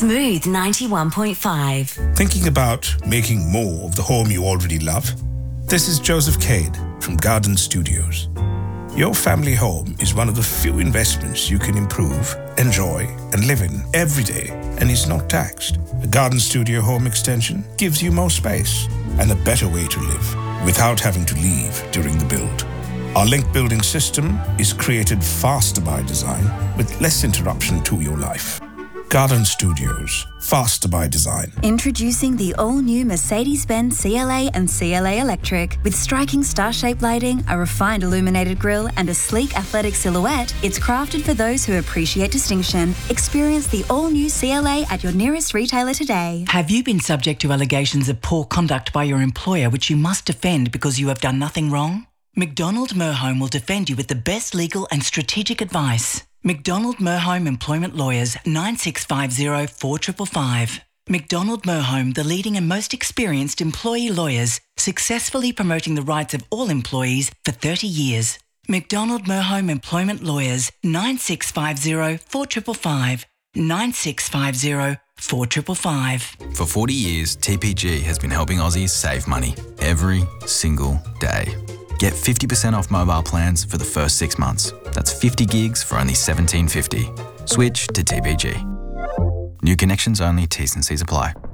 Smooth 91.5. Thinking about making more of the home you already love? This is Joseph Cade from Garden Studios. Your family home is one of the few investments you can improve, enjoy, and live in every day, and is not taxed. A Garden Studio home extension gives you more space and a better way to live without having to leave during the build. Our link building system is created faster by design with less interruption to your life. Garden Studios, faster by design. Introducing the all-new Mercedes-Benz CLA and CLA Electric. With striking star-shaped lighting, a refined illuminated grille, and a sleek athletic silhouette, it's crafted for those who appreciate distinction. Experience the all-new CLA at your nearest retailer today. Have you been subject to allegations of poor conduct by your employer which you must defend because you have done nothing wrong? McDonald Merhome will defend you with the best legal and strategic advice. McDonald Merhome Employment Lawyers, 9650 4555. McDonald Merhome, the leading and most experienced employee lawyers, successfully promoting the rights of all employees for 30 years. McDonald Merhome Employment Lawyers, 9650 4555. 9650 4555. For 40 years, TPG has been helping Aussies save money every single day. Get 50% off mobile plans for the first 6 months. That's 50 gigs for only $17.50. Switch to TPG. New connections only, T's and C's apply.